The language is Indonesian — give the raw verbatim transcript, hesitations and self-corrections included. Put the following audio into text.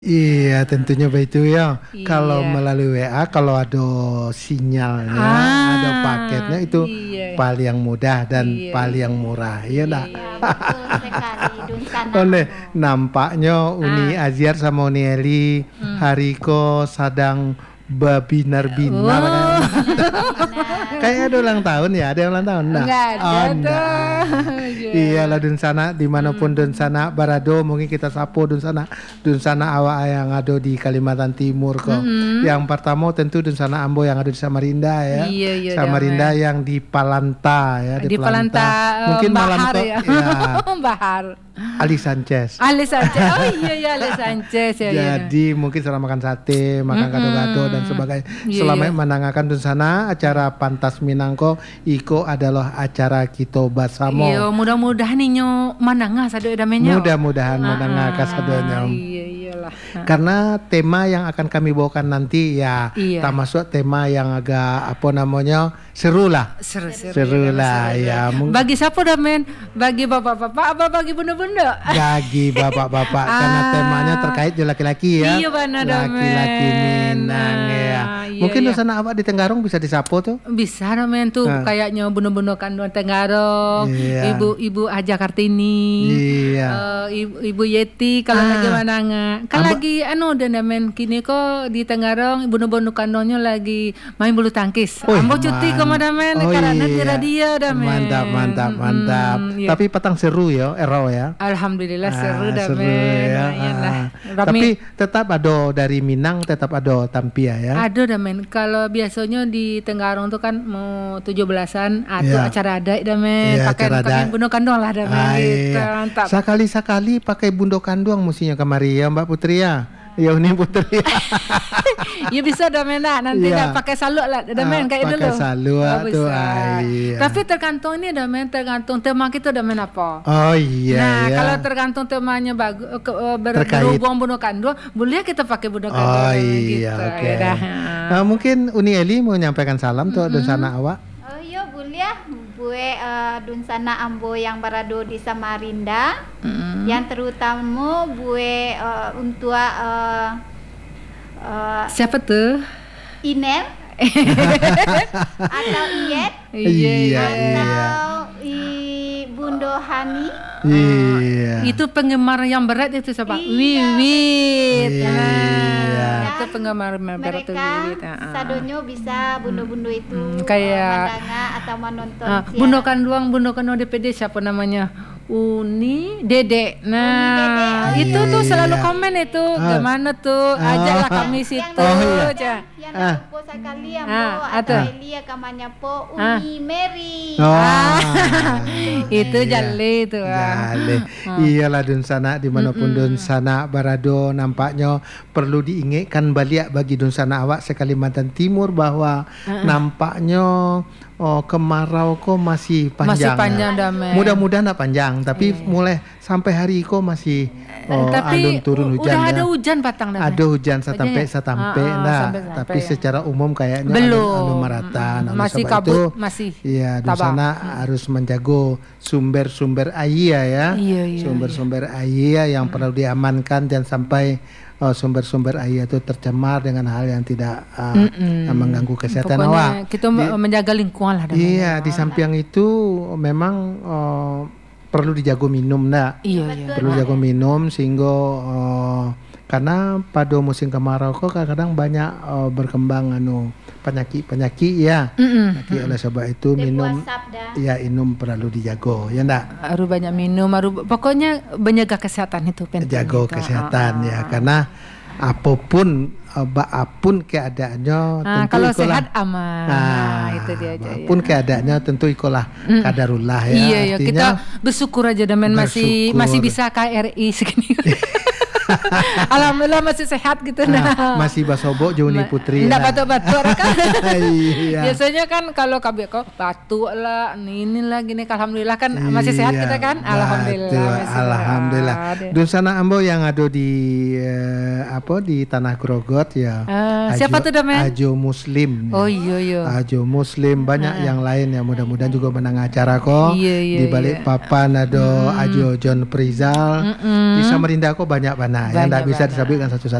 Iya tentunya begitu ya. Kalau Iya. melalui W A kalau ada sinyalnya, ada paketnya Ah, itu iya. paling mudah dan Iya paling iya. murah, iya Iya ndak? iya Nah, iya. betul sekali, Dun Sana Oleh Ambo. nampaknya Uni Ah. Aziar sama Uni Eli Mmm. hari ko sadang bebinar-binar Oh. kayaknya. Benar-benar. Kayaknya ada ulang tahun ya? Ada yang ulang tahun ndak? Enggak ada Oh tuh. ndak. Iya. Iyalah Dun Sana dimanapun Dun Mhm. Sana berada mungkin kita sapu Dun Sana. Dun Sana awak yang ada di Kalimantan Timur ko. Mhm. Yang pertama tentu Dun Sana Ambo yang ada di Samarinda ya. Iya iya Samarinda Damen. yang di Palanta ya, Di Palanta, eee, Mungkin malam Bahar ko ya. ya. Bahar. Ali Sanchez. Ali Sanchez. Oh iya iya Ali Sanchez ya ya. Jadi mungkin setelah makan sate, makan Mhm. gado-gado dan sebagainya. Iya Selama iya. menangakan Dun Sana acara Pantas Minangko iko adalah acara Kito Basamo. Iya mudah-mudahan ninyo manangah sado edamenyo. Mudah-mudahan Ah, menengah ah, kasadonya. Iya iyalah. Heeh. Karena tema yang akan kami bawakan nanti ya Iya. termasuk tema yang agak apa namanya seru lah. Seru seru. Seru iya, lah seru, ya. seru. Mung- Bagi siapa Damen? Bagi bapak-bapak apa bagi bunda-bunda? Bagi bapak-bapak karena Ah. temanya terkait dengan laki-laki ya. Iya, benar, Laki-laki Damen. Minang ya. Ah, iya, Mungkin iya. Dun Sana awak di Tenggarong bisa disapu tuh. Bisa Damen tuh Ah. kayaknya bunuh-bunuh kandungan Tenggarong, Iya. ibu-ibu Aja Kartini. Iya. eh, ibu, ibu Yeti kalau Ah. lagi mananga. Kan Amba- lagi anu dan Damen kini kok di Tenggarong bunuh-bunuh kandungnya lagi main bulu tangkis. Wih, Ambo cuti ke man- Damen Oh, karena di iya. radio Damen. Mantap, mantap, mantap. Mm, iya. Tapi petang seru ya, Ero ya. Alhamdulillah seru Ah, Damen. ya. Nah, iyalah. Ah. Rame. Tapi tetap ada dari Minang, tetap ada Tampia ya. Ada Damen. Kalau biasanya di Tenggarong tuh kan mau tujuh belasan atau Iya. acara adat Damen. Iya, pakai acara pakai adat. bunuh kandung lah Damen. Ah, Gitu. iya. Mantap. Sekali-sekali pakai bundo kanduang mestinya kemari ya Mbak Putri ya. Ya ini Putri. Ya bisa Damen lah. Nanti Iya. dah pakai saluk lah Damen Ah, kayak pakai dulu. saluk Oh, tuh, bisa. ah, iya. Tapi tergantung ini Damen, tergantung tema kita Damen apa. Oh iya nah, ya. kalau tergantung temanya bagus ke, eh, ber, Terkait. berhubung bunuh kandung, boleh kita pakai bunuh kandung. Oh gitu. iya oke. Ya dah. Nah, mungkin Uni Eli mau nyampaikan salam tuh Dun Mm-mm. Sana awak. Oh iya boleh bue eh, Dun Sana Ambo yang berada di Samarinda. Mm-mm. Yang terutama bue eh, untuk eh, eh, Siapa tuh? Inem atau Iyet Iya, iya. atau I Bundo Hani. Iya. Itu penggemar yang berat itu siapa? Iya, Wiwit. Iya. Nah, itu Dan penggemar yang berat tuh mereka Wiwit. Ah, ah. sadonyo bisa bundo-bundo itu Hmm, eh, kayak- mendengar atau menonton Ah, siaran. Bundo Kanduang, Bundo Kanduang D P D siapa namanya? Uni Dede. Nah, Uni Dede, oh itu iya, tuh selalu iya. komen itu. Ah. Gimana tuh? Ah. Ajaklah kami Yang- situ. Oh, iya. aja. yang Ah. po sekali yang Ah, po atau? atau Elia kamanya po Ah. Uni Mary. Oh. Itu Iya. jale itu. ah. Jale. Iyalah Dun Sana dimanapun Dun Sana berado nampaknya perlu diingatkan balik bagi Dun Sana awak sekalimantan Timur bahwa nampaknya oh, kemarau kok masih Masih panjang. panjang ya. Damen. Mudah-mudahan tak panjang tapi mulai sampai hari kok masih Eh, oh, tapi alun turun u- hujan udah ya. ada hujan patang Damen. Ada hujan satampe Hujannya? satampe Ah, ah, nah, sampai-sampai tapi ya. secara umum kayaknya Belum. alun merata. Mm-mm. Nah, Masih sebab kabut, itu, masih Iya, di tabak. sana harus menjaga sumber-sumber air ya. Iya, iya, Sumber-sumber air yang perlu diamankan dan sampai oh, sumber-sumber air itu tercemar dengan hal yang tidak uh, Mm-mm. mengganggu kesehatan Pokoknya awak. kita Di- menjaga lingkungan lah Damen. Iya, di samping itu memang oh, perlu dijaga minum nak. Iya, iya. Perlu jaga minum sehingga oh, karena pada musim kemarau kok kadang-kadang banyak oh, berkembang anu penyakit-penyakit ya. Mm-mm. Jadi oleh sebab itu minum Sabda. ya minum perlu dijaga ya ndak. Harus banyak minum, harus pokoknya menjaga kesehatan itu penting. Jaga itu. kesehatan Ah, ya ah. karena apapun eh, apapun keadaannya Ah, tentu kalau ikolah sehat aman. Ah, Nah, itu dia aja. apapun Ya. keadaannya tentu ikolah kadarullah ya. Iya, ya, kita Artinya bersyukur aja Damen masih bersyukur. masih bisa K R I segini. Alhamdulillah masih sehat gitu nah. ah, masih basobo Joni Putri. Enggak nah. batuk-batuk kan. Iya. Biasanya kan kalau K B kok batuk lah, ini lah gini alhamdulillah kan masih sehat Iya, kita kan. Alhamdulillah betul, masih alhamdulillah. sehat. Dun Sana Ambo yang ada di eh, apa di Tanah Grogot ya. Ah, siapa tuh namanya? Ajo Muslim. Oh iya iya. Ajo Muslim, banyak yang lain yang mudah-mudahan juga menang acara kok. Iya, iya, Di balik iya. papan ada Ajo John Prizal. Mm-mm. Di Samarinda kok banyak banyak yang Banyak tidak bisa banget. disebutkan satu-satu.